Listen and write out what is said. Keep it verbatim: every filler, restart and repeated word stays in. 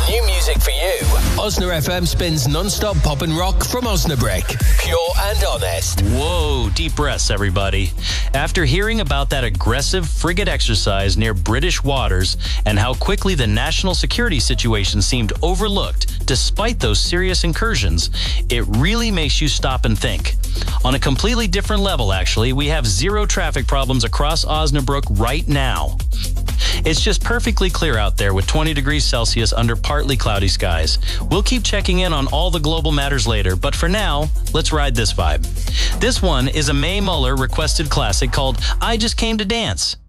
New music for you. Osna F M spins non-stop pop and rock from Osnabrück. Pure and honest. Whoa, deep breaths, everybody. After hearing about that aggressive frigate exercise near British waters and how quickly the national security situation seemed overlooked despite those serious incursions, it really makes you stop and think. On a completely different level, actually, we have zero traffic problems across Osnabrück right now. It's just perfectly clear out there with twenty degrees Celsius under partly cloudy skies. We'll keep checking in on all the global matters later, but for now, let's ride this vibe. This one is a Mae Muller requested classic called I Just Came to Dance.